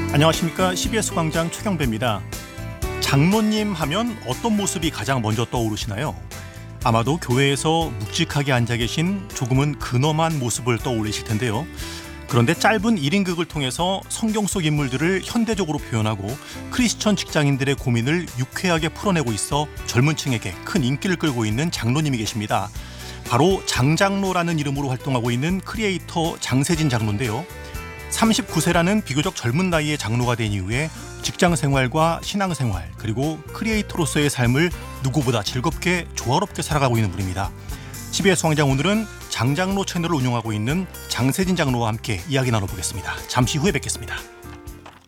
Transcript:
안녕하십니까. CBS 광장 최경배입니다. 장로님 하면 어떤 모습이 가장 먼저 떠오르시나요? 아마도 교회에서 묵직하게 앉아 계신 조금은 근엄한 모습을 떠올리실 텐데요. 그런데 짧은 1인극을 통해서 성경 속 인물들을 현대적으로 표현하고 크리스천 직장인들의 고민을 유쾌하게 풀어내고 있어 젊은 층에게 큰 인기를 끌고 있는 장로님이 계십니다. 바로 장장로라는 이름으로 활동하고 있는 크리에이터 장세진 장로인데요. 39세라는 비교적 젊은 나이에 장로가 된 이후에 직장생활과 신앙생활 그리고 크리에이터로서의 삶을 누구보다 즐겁게 조화롭게 살아가고 있는 분입니다. CBS 광장 오늘은 장장로 채널을 운영하고 있는 장세진 장로와 함께 이야기 나눠보겠습니다. 잠시 후에 뵙겠습니다.